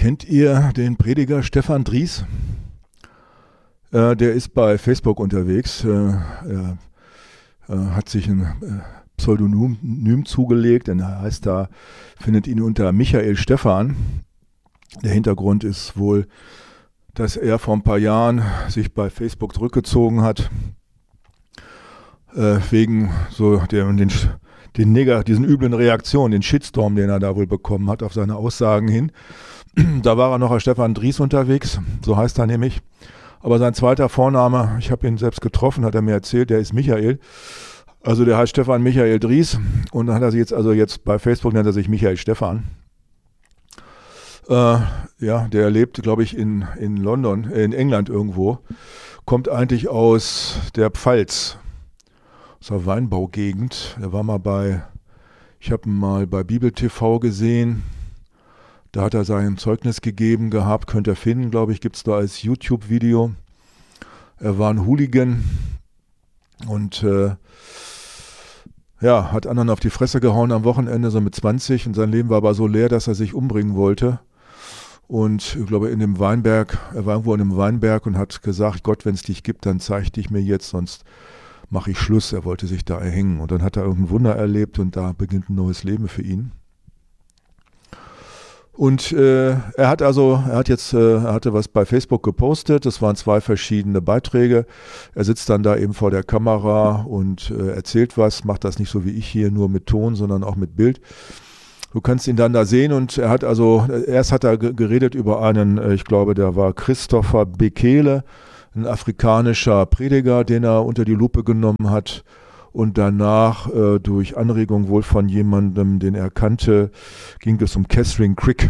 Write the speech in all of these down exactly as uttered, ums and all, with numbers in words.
Kennt ihr den Prediger Stefan Dries? Äh, der ist bei Facebook unterwegs. Äh, er äh, hat sich ein äh, Pseudonym zugelegt, denn er heißt da, findet ihn unter Michael Stephan. Der Hintergrund ist wohl, dass er vor ein paar Jahren sich bei Facebook zurückgezogen hat, äh, wegen so der, den, den Neger, diesen üblen Reaktionen, den Shitstorm, den er da wohl bekommen hat auf seine Aussagen hin. Da war er noch als Stefan Dries unterwegs, so heißt er nämlich. Aber sein zweiter Vorname, ich habe ihn selbst getroffen, hat er mir erzählt, der ist Michael. Also der heißt Stefan Michael Dries und dann hat er sich jetzt, also jetzt bei Facebook nennt er sich Michael Stephan. Äh, ja, der lebt, glaube ich, in, in London, in England irgendwo. Kommt eigentlich aus der Pfalz, aus der Weinbaugegend. Er war mal bei, ich habe ihn mal bei Bibel T V gesehen. Da hat er sein Zeugnis gegeben gehabt, könnt ihr finden, glaube ich, gibt es da als YouTube-Video. Er war ein Hooligan und äh, ja, hat anderen auf die Fresse gehauen am Wochenende, so mit zwanzig. Und sein Leben war aber so leer, dass er sich umbringen wollte. Und ich glaube, in dem Weinberg, er war irgendwo in einem Weinberg und hat gesagt, Gott, wenn es dich gibt, dann zeig dich mir jetzt, sonst mache ich Schluss. Er wollte sich da erhängen. Und dann hat er irgendein Wunder erlebt und da beginnt ein neues Leben für ihn. Und äh, er hat also, er hat jetzt, äh, er hatte was bei Facebook gepostet, das waren zwei verschiedene Beiträge. Er sitzt dann da eben vor der Kamera und äh, erzählt was, macht das nicht so wie ich hier, nur mit Ton, sondern auch mit Bild. Du kannst ihn dann da sehen und er hat also, erst hat er geredet über einen, äh, ich glaube, der war Christopher Bekele, ein afrikanischer Prediger, den er unter die Lupe genommen hat. Und danach, äh, durch Anregung wohl von jemandem, den er kannte, ging es um Catherine Crick.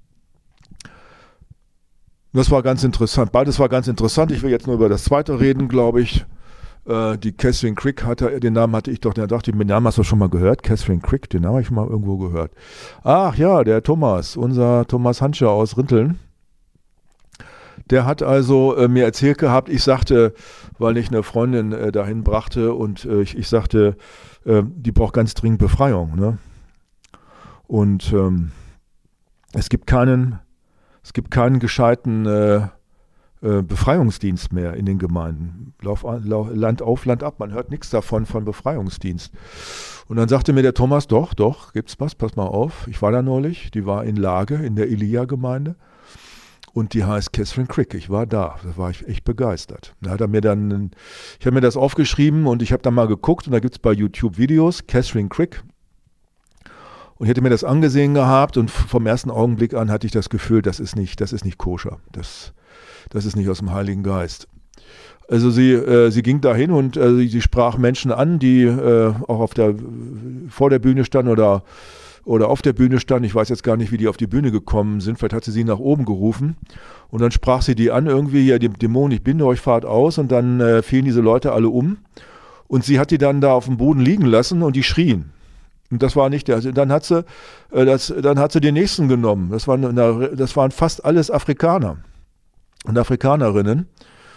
Das war ganz interessant. Beides war ganz interessant. Ich will jetzt nur über das zweite reden, glaube ich. Äh, die Catherine Crick, hatte, den Namen hatte ich doch, der dachte, den Namen hast du schon mal gehört. Catherine Crick, den Namen habe ich mal irgendwo gehört. Ach ja, der Thomas, unser Thomas Hanscher aus Rinteln. Der hat also äh, mir erzählt gehabt, ich sagte, weil ich eine Freundin äh, dahin brachte und äh, ich, ich sagte, äh, die braucht ganz dringend Befreiung. Ne? Und ähm, es gibt keinen, es gibt keinen gescheiten äh, äh, Befreiungsdienst mehr in den Gemeinden. Lauf, lauf, Land auf, Land ab, man hört nichts davon von Befreiungsdienst. Und dann sagte mir der Thomas, doch, doch, gibt's was, pass mal auf. Ich war da neulich, die war in Lage in der Elia-Gemeinde. Und die heißt Catherine Crick. Ich war da, da war ich echt begeistert. Da hat er mir dann, ich habe mir das aufgeschrieben und ich habe dann mal geguckt und da gibt es bei YouTube Videos, Catherine Crick. Und ich hätte mir das angesehen gehabt und vom ersten Augenblick an hatte ich das Gefühl, das ist nicht, das ist nicht koscher. Das, das ist nicht aus dem Heiligen Geist. Also sie, äh, sie ging dahin und äh, sie sprach Menschen an, die äh, auch auf der, vor der Bühne standen oder oder auf der Bühne stand, ich weiß jetzt gar nicht, wie die auf die Bühne gekommen sind, vielleicht hat sie sie nach oben gerufen und dann sprach sie die an, irgendwie, ja, die Dämonen, ich binde euch, fahrt aus und dann äh, fielen diese Leute alle um und sie hat die dann da auf dem Boden liegen lassen und die schrien. Und das war nicht der, also dann hat sie, äh, das, dann hat sie den nächsten genommen, das waren, das waren fast alles Afrikaner und Afrikanerinnen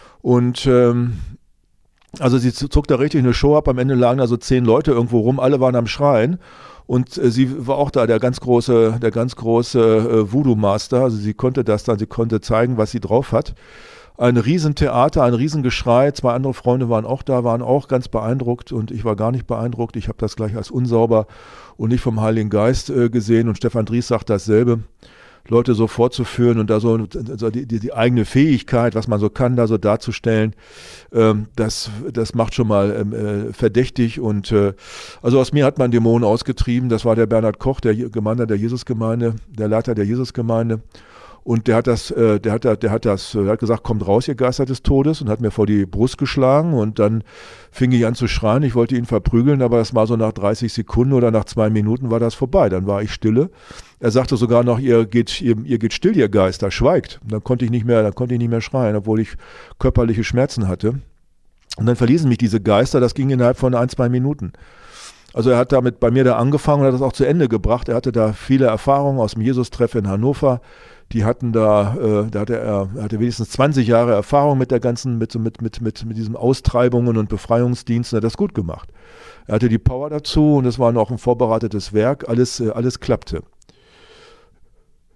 und ähm, also sie zog da richtig eine Show ab, am Ende lagen da so zehn Leute irgendwo rum, alle waren am Schreien. Und äh, sie war auch da, der ganz große, der ganz große äh, Voodoo-Master. Also sie konnte das dann, sie konnte zeigen, was sie drauf hat. Ein Riesentheater, ein Riesengeschrei. Zwei andere Freunde waren auch da, waren auch ganz beeindruckt und ich war gar nicht beeindruckt. Ich habe das gleich als unsauber und nicht vom Heiligen Geist äh, gesehen. Und Stefan Dries sagt dasselbe. Leute so vorzuführen und da so, so die, die, die eigene Fähigkeit, was man so kann, da so darzustellen, ähm, das, das macht schon mal ähm, äh, verdächtig und äh, also aus mir hat man Dämonen ausgetrieben, das war der Bernhard Koch, der Gemeinde der Jesusgemeinde, der Leiter der Jesusgemeinde und der hat das, äh, der hat, der hat das, der hat gesagt, kommt raus, ihr Geister des Todes und hat mir vor die Brust geschlagen und dann fing ich an zu schreien, ich wollte ihn verprügeln, aber das war so nach dreißig Sekunden oder nach zwei Minuten war das vorbei, dann war ich stille. Er sagte sogar noch, ihr geht, ihr, ihr geht still, ihr Geister, schweigt. Und dann konnte ich nicht mehr, dann konnte ich nicht mehr schreien, obwohl ich körperliche Schmerzen hatte. Und dann verließen mich diese Geister, das ging innerhalb von ein, zwei Minuten. Also er hat damit bei mir da angefangen und hat das auch zu Ende gebracht. Er hatte da viele Erfahrungen aus dem Jesus-Treff in Hannover. Die hatten da, äh, da hatte er, er hatte wenigstens zwanzig Jahre Erfahrung mit der ganzen, mit, mit, mit, mit, mit diesen Austreibungen und Befreiungsdiensten. Er hat das gut gemacht. Er hatte die Power dazu und es war noch ein vorbereitetes Werk. Alles, äh, alles klappte.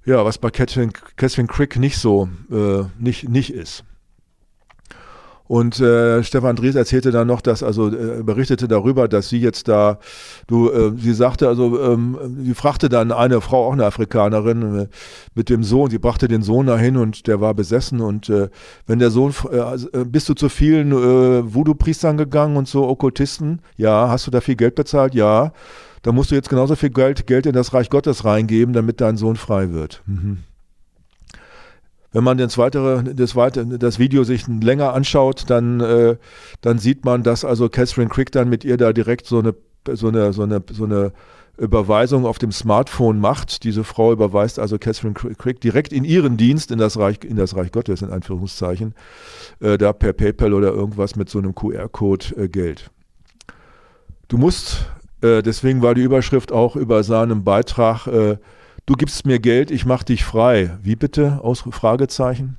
Ja, was bei Catherine, Catherine Crick nicht so, äh, nicht, nicht ist. Und äh, Stefan Dries erzählte dann noch, dass, also äh, berichtete darüber, dass sie jetzt da, du, äh, sie sagte, also ähm, sie fragte dann eine Frau, auch eine Afrikanerin, äh, mit dem Sohn, sie brachte den Sohn dahin und der war besessen und äh, wenn der Sohn, äh, bist du zu vielen äh, Voodoo-Priestern gegangen und so, Okkultisten? Ja. Hast du da viel Geld bezahlt? Ja. Da musst du jetzt genauso viel Geld, Geld in das Reich Gottes reingeben, damit dein Sohn frei wird. Mhm. Wenn man das, weitere, das, weitere, das Video sich länger anschaut, dann, äh, dann sieht man, dass also Catherine Crick dann mit ihr da direkt so eine, so eine, so eine, so eine Überweisung auf dem Smartphone macht. Diese Frau überweist also Catherine Crick direkt in ihren Dienst, in das Reich, in das Reich Gottes, in Anführungszeichen, äh, da per PayPal oder irgendwas mit so einem Q R-Code äh, Geld. Du musst, äh, deswegen war die Überschrift auch über seinem Beitrag, äh, du gibst mir Geld, ich mach dich frei. Wie bitte? Aus Fragezeichen.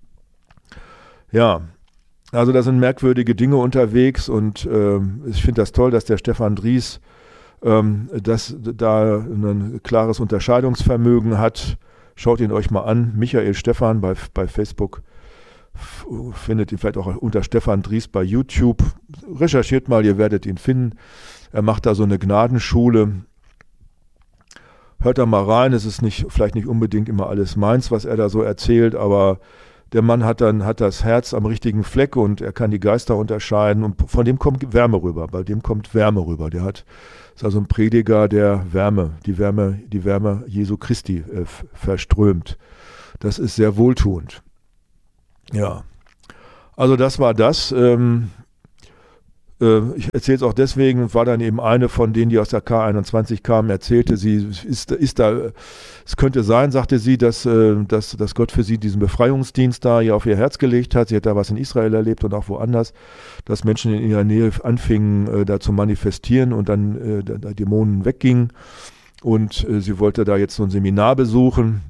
Ja, also da sind merkwürdige Dinge unterwegs und äh, ich finde das toll, dass der Stefan Dries ähm, das, da ein klares Unterscheidungsvermögen hat. Schaut ihn euch mal an. Michael Stephan bei, bei Facebook. F- findet ihn vielleicht auch unter Stefan Dries bei YouTube. Recherchiert mal, ihr werdet ihn finden. Er macht da so eine Gnadenschule. Hört da mal rein, es ist nicht, vielleicht nicht unbedingt immer alles meins, was er da so erzählt, aber der Mann hat dann hat das Herz am richtigen Fleck und er kann die Geister unterscheiden und von dem kommt Wärme rüber, bei dem kommt Wärme rüber. Der hat, ist also ein Prediger, der Wärme, die Wärme, die Wärme Jesu Christi äh, verströmt. Das ist sehr wohltuend. Ja, also das war das. Ähm, Ich erzähle es auch deswegen, war dann eben eine von denen, die aus der K einundzwanzig kamen, erzählte, sie ist, ist da, es könnte sein, sagte sie, dass, dass, dass Gott für sie diesen Befreiungsdienst da hier auf ihr Herz gelegt hat. Sie hat da was in Israel erlebt und auch woanders, dass Menschen in ihrer Nähe anfingen, da zu manifestieren und dann da Dämonen weggingen. Und sie wollte da jetzt so ein Seminar besuchen.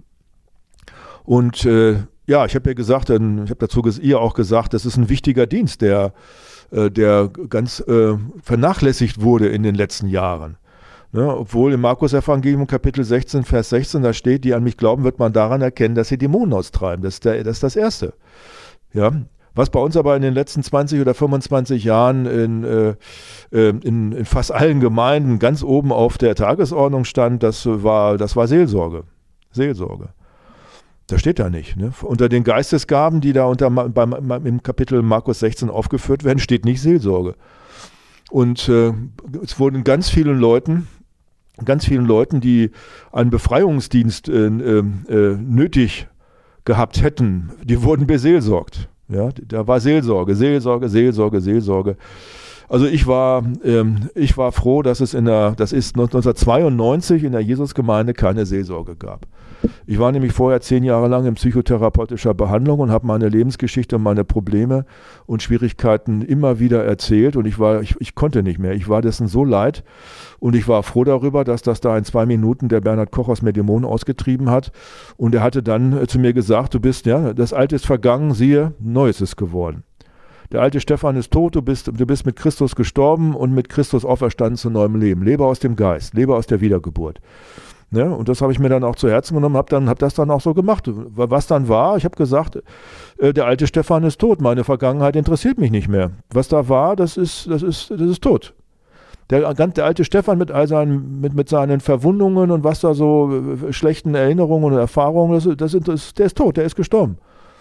Und ja, ich habe ihr gesagt, ich habe dazu ihr auch gesagt, das ist ein wichtiger Dienst, der der ganz äh, vernachlässigt wurde in den letzten Jahren. Ne? Obwohl im Markus-Evangelium Kapitel sechzehn, Vers sechzehn, da steht, die an mich glauben, wird man daran erkennen, dass sie Dämonen austreiben. Das ist, der, das, ist das Erste. Ja? Was bei uns aber in den letzten zwanzig oder fünfundzwanzig Jahren in, äh, in, in fast allen Gemeinden ganz oben auf der Tagesordnung stand, das war, das war Seelsorge. Seelsorge. Das steht da nicht. Ne? Unter den Geistesgaben, die da unter, beim, im Kapitel Markus sechzehn aufgeführt werden, steht nicht Seelsorge. Und äh, es wurden ganz vielen Leuten, ganz vielen Leuten, die einen Befreiungsdienst äh, äh, nötig gehabt hätten, die wurden beseelsorgt. Ja? Da war Seelsorge, Seelsorge, Seelsorge, Seelsorge. Also ich war, ähm, ich war froh, dass es in der, das ist neunzehnhundertzweiundneunzig in der Jesusgemeinde keine Seelsorge gab. Ich war nämlich vorher zehn Jahre lang in psychotherapeutischer Behandlung und habe meine Lebensgeschichte und meine Probleme und Schwierigkeiten immer wieder erzählt und ich war, ich, ich konnte nicht mehr. Ich war dessen so leid und ich war froh darüber, dass das da in zwei Minuten der Bernhard Koch aus mir Dämonen ausgetrieben hat und er hatte dann äh, zu mir gesagt, du bist, ja, das Alte ist vergangen, siehe, Neues ist geworden. Der alte Stefan ist tot, du bist, du bist mit Christus gestorben und mit Christus auferstanden zu neuem Leben. Lebe aus dem Geist, lebe aus der Wiedergeburt. Ne? Und das habe ich mir dann auch zu Herzen genommen, habe dann, hab das dann auch so gemacht. Was dann war, ich habe gesagt, äh, der alte Stefan ist tot, meine Vergangenheit interessiert mich nicht mehr. Was da war, das ist, das ist, das ist tot. Der, der alte Stefan mit all seinen, mit, mit seinen Verwundungen und was da so äh, schlechten Erinnerungen und Erfahrungen, das, das, das, der ist tot, der ist gestorben.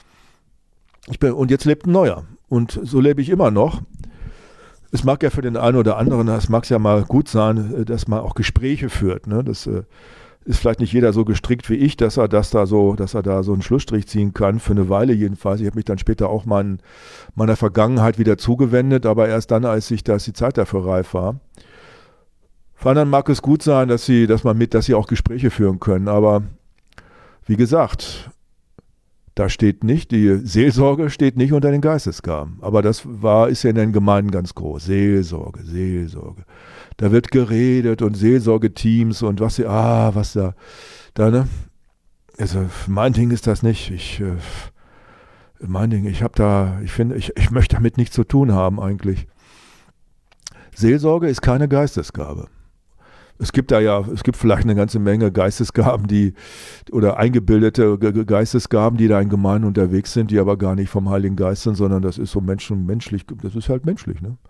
Ich bin, und jetzt lebt ein neuer. Und so lebe ich immer noch. Es mag ja für den einen oder anderen, es mag ja mal gut sein, dass man auch Gespräche führt. Ne? Das äh, ist vielleicht nicht jeder so gestrickt wie ich, dass er das da so, dass er da so einen Schlussstrich ziehen kann, für eine Weile jedenfalls. Ich habe mich dann später auch mein, meiner Vergangenheit wieder zugewendet, aber erst dann, als ich, dass die Zeit dafür reif war. Für anderen mag es gut sein, dass sie, dass man mit, dass sie auch Gespräche führen können. Aber wie gesagt, da steht nicht, die Seelsorge steht nicht unter den Geistesgaben. Aber das war, ist ja in den Gemeinden ganz groß. Seelsorge, Seelsorge. Da wird geredet und Seelsorgeteams und was, ah, was da, da, ne? Also mein Ding ist das nicht. Ich, äh, mein Ding, ich habe da, ich finde, ich, ich möchte damit nichts zu tun haben eigentlich. Seelsorge ist keine Geistesgabe. Es gibt da ja, es gibt vielleicht eine ganze Menge Geistesgaben, die oder eingebildete Geistesgaben, die da in Gemeinden unterwegs sind, die aber gar nicht vom Heiligen Geist sind, sondern das ist so Menschen, menschlich, das ist halt menschlich, ne?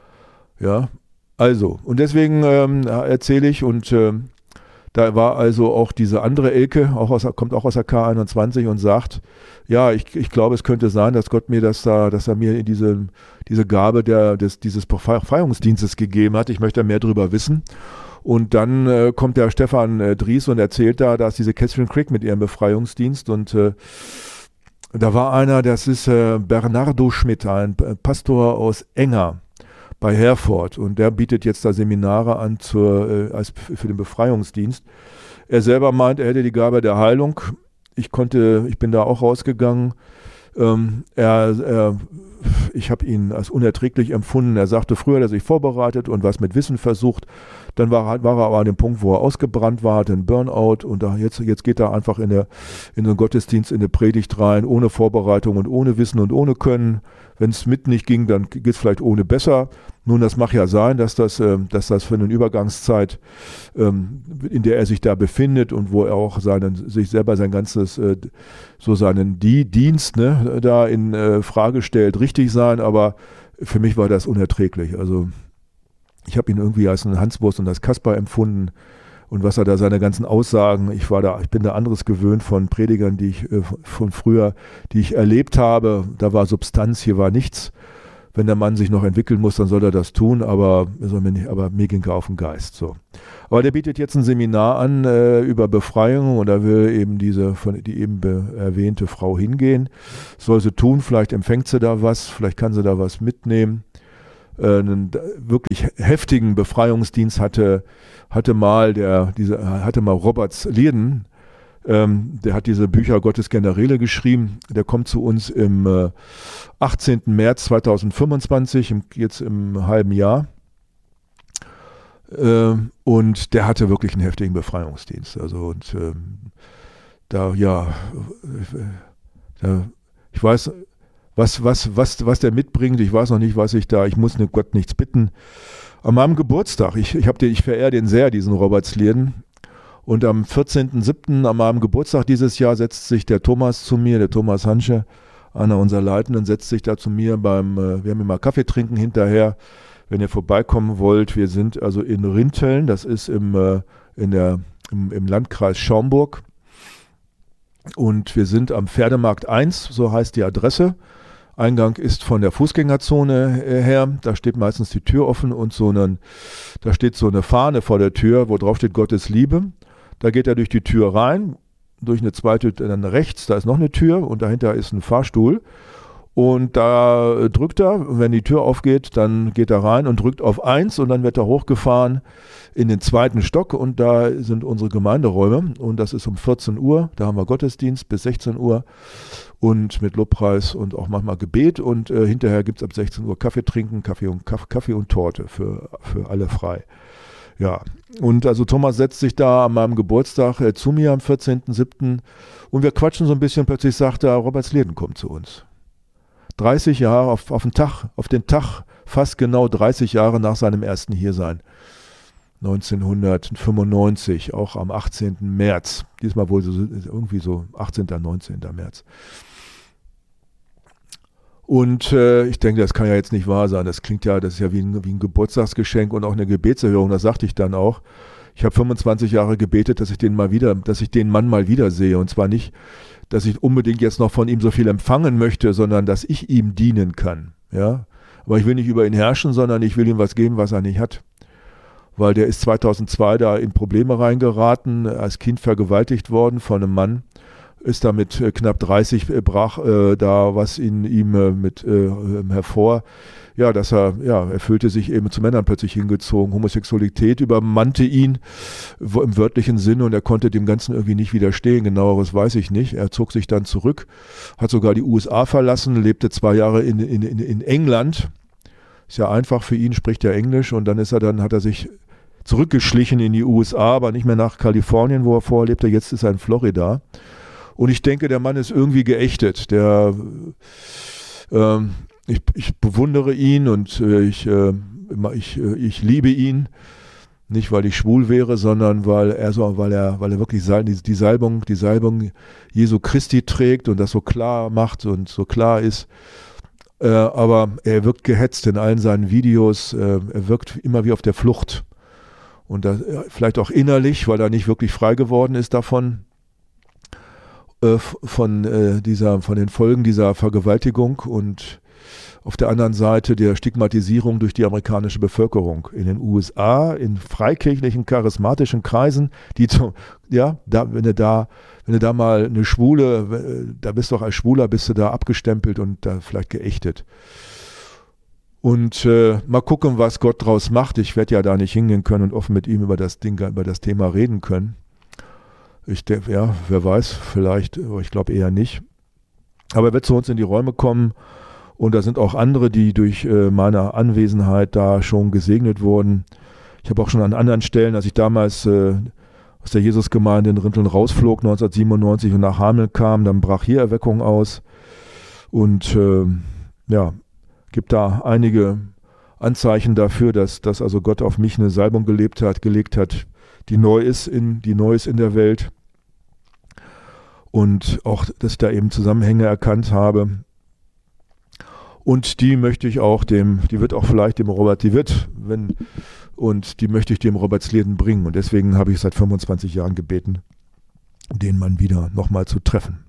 Ja, also, und deswegen ähm, erzähle ich, und ähm, da war also auch diese andere Elke, auch aus, kommt auch aus der K einundzwanzig und sagt, ja, ich, ich glaube, es könnte sein, dass Gott mir das da, dass er mir diese, diese Gabe der, des, dieses Befreiungsdienstes gegeben hat. Ich möchte mehr darüber wissen. Und dann äh, kommt der Stefan äh, Dries und erzählt da, dass diese Catherine Crick mit ihrem Befreiungsdienst, und äh, da war einer, das ist äh, Bernardo Schmidt, ein Pastor aus Enger bei Herford, und der bietet jetzt da Seminare an zur, äh, als, für den Befreiungsdienst. Er selber meint, er hätte die Gabe der Heilung. Ich konnte, ich bin da auch rausgegangen. Ähm, er, er, ich habe ihn als unerträglich empfunden. Er sagte früher, dass er sich vorbereitet und was mit Wissen versucht. Dann war, war er aber an dem Punkt, wo er ausgebrannt war, den Burnout, und da jetzt, jetzt geht er einfach in, der, in den Gottesdienst, in eine Predigt rein, ohne Vorbereitung und ohne Wissen und ohne Können. Wenn es mit nicht ging, dann geht es vielleicht ohne besser. Nun, das mag ja sein, dass das, äh, dass das für eine Übergangszeit, ähm, in der er sich da befindet und wo er auch seinen, sich selber sein ganzes, äh, so seinen Die Dienst, ne, da in äh, Frage stellt, richtig sein, aber für mich war das unerträglich. Also ich habe ihn irgendwie als einen Hanswurst und als Kasper empfunden, und was er da, seine ganzen Aussagen, ich war da, ich bin da anderes gewöhnt von Predigern, die ich äh, von früher, die ich erlebt habe. Da war Substanz, hier war nichts. Wenn der Mann sich noch entwickeln muss, dann soll er das tun, aber, soll mir, nicht, aber mir ging er auf den Geist. So. Aber der bietet jetzt ein Seminar an äh, über Befreiung, und da will eben diese, von, die eben erwähnte Frau hingehen. Soll sie tun, vielleicht empfängt sie da was, vielleicht kann sie da was mitnehmen. Einen wirklich heftigen Befreiungsdienst hatte, hatte mal der, diese, hatte mal Robert Lierden, ähm, der hat diese Bücher Gottes Generäle geschrieben. Der kommt zu uns im äh, achtzehnten März zweitausendfünfundzwanzig, im, jetzt im halben Jahr. Äh, und der hatte wirklich einen heftigen Befreiungsdienst. Also, und ähm, da, ja, da, ich weiß, Was, was, was, was der mitbringt, ich weiß noch nicht, was ich da, ich muss Gott nichts bitten. An meinem Geburtstag, ich, ich, den, ich verehre den sehr, diesen Robert Slierden. Und am vierzehnten siebten an meinem Geburtstag dieses Jahr setzt sich der Thomas zu mir, der Thomas Hansche, einer unserer Leitenden, setzt sich da zu mir beim, äh, wir haben immer Kaffee trinken hinterher, wenn ihr vorbeikommen wollt. Wir sind also in Rinteln, das ist im, äh, in der, im, im Landkreis Schaumburg. Und wir sind am Pferdemarkt eins, so heißt die Adresse. Eingang ist von der Fußgängerzone her, da steht meistens die Tür offen, und so einen, da steht so eine Fahne vor der Tür, wo drauf steht Gottes Liebe. Da geht er durch die Tür rein, durch eine zweite, dann rechts, da ist noch eine Tür, und dahinter ist ein Fahrstuhl. Und da drückt er, und wenn die Tür aufgeht, dann geht er rein und drückt auf eins, und dann wird er hochgefahren in den zweiten Stock, und da sind unsere Gemeinderäume, und das ist um vierzehn Uhr, da haben wir Gottesdienst bis sechzehn Uhr und mit Lobpreis und auch manchmal Gebet, und äh, hinterher gibt es ab sechzehn Uhr Kaffee trinken, Kaffee und, Kaffee und Torte für, für alle frei. Ja, und also Thomas setzt sich da an meinem Geburtstag äh, zu mir am vierzehnten siebten und wir quatschen so ein bisschen, plötzlich sagt er, Robert Slierden kommt zu uns. dreißig Jahre auf, auf den Tag, auf den Tag, fast genau dreißig Jahre nach seinem ersten Hiersein. neunzehnhundertfünfundneunzig, auch am achtzehnten März. Diesmal wohl so, irgendwie so achtzehnten, neunzehnten März. Und äh, ich denke, das kann ja jetzt nicht wahr sein. Das klingt ja, das ist ja wie ein, wie ein Geburtstagsgeschenk und auch eine Gebetserhörung. Das sagte ich dann auch. Ich habe fünfundzwanzig Jahre gebetet, dass ich den mal wieder, dass ich den Mann mal wiedersehe. Und zwar nicht, dass ich unbedingt jetzt noch von ihm so viel empfangen möchte, sondern dass ich ihm dienen kann. Ja? Aber ich will nicht über ihn herrschen, sondern ich will ihm was geben, was er nicht hat. Weil der ist zweitausendzwei da in Probleme reingeraten, als Kind vergewaltigt worden von einem Mann, ist da mit äh, knapp dreißig äh, brach äh, da was in ihm äh, mit äh, hervor, ja, dass er, ja, er fühlte sich eben zu Männern plötzlich hingezogen, Homosexualität übermannte ihn wo, im wörtlichen Sinne und er konnte dem Ganzen irgendwie nicht widerstehen, genaueres weiß ich nicht, er zog sich dann zurück, hat sogar die U S A verlassen, lebte zwei Jahre in, in, in, in England, ist ja einfach für ihn, spricht ja Englisch und dann ist er dann, hat er sich zurückgeschlichen in die U S A, aber nicht mehr nach Kalifornien, wo er vorher lebte, jetzt ist er in Florida. Und ich denke, der Mann ist irgendwie geächtet. Der, ähm, ich, ich bewundere ihn und äh, ich, äh, ich, äh, ich liebe ihn. Nicht, weil ich schwul wäre, sondern weil er so, weil er, weil er wirklich die, die Salbung, die Salbung Jesu Christi trägt und das so klar macht und so klar ist. Äh, aber er wirkt gehetzt in allen seinen Videos. Äh, er wirkt immer wie auf der Flucht. Und das, vielleicht auch innerlich, weil er nicht wirklich frei geworden ist davon, äh, von, äh, dieser, von den Folgen dieser Vergewaltigung und auf der anderen Seite der Stigmatisierung durch die amerikanische Bevölkerung in den U S A, in freikirchlichen, charismatischen Kreisen, die zu, ja, da, wenn du da, wenn du da mal eine Schwule, da bist du doch als Schwuler, bist du da abgestempelt und da vielleicht geächtet. Und äh, mal gucken, was Gott draus macht. Ich werde ja da nicht hingehen können und offen mit ihm über das Ding, über das Thema reden können. Ich denke, ja, wer weiß, vielleicht, aber ich glaube eher nicht. Aber er wird zu uns in die Räume kommen. Und da sind auch andere, die durch äh, meine Anwesenheit da schon gesegnet wurden. Ich habe auch schon an anderen Stellen, als ich damals äh, aus der Jesusgemeinde in Rinteln rausflog, neunzehnhundertsiebenundneunzig und nach Hameln kam, dann brach hier Erweckung aus. Und äh, ja, gibt da einige Anzeichen dafür, dass, dass also Gott auf mich eine Salbung gelebt hat, gelegt hat, die neu ist in, die neu ist in der Welt. Und auch, dass ich da eben Zusammenhänge erkannt habe. Und die möchte ich auch dem, die wird auch vielleicht dem Robert, die wird, wenn, und die möchte ich dem Robert Sleden bringen. Und deswegen habe ich seit fünfundzwanzig Jahren gebeten, den Mann wieder nochmal zu treffen.